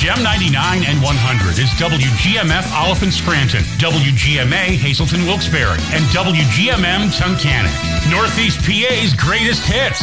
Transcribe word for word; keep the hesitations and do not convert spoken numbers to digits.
M ninety-nine and one hundred is W G M F Oliphant Scranton, W G M A Hazelton Wilkes-Barre, and W G M M Tunkhannock. Northeast P A's greatest hits.